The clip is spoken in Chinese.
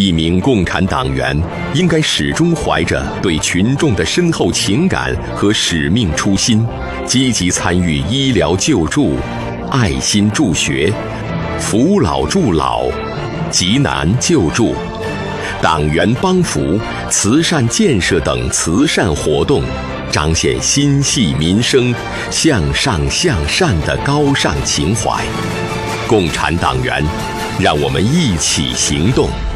一名共产党员应该始终怀着对群众的深厚情感和使命初心，积极参与医疗救助、爱心助学、扶老助老、急难救助、党员帮扶、慈善建设等慈善活动，彰显心系民生、向上向善的高尚情怀。共产党员，让我们一起行动。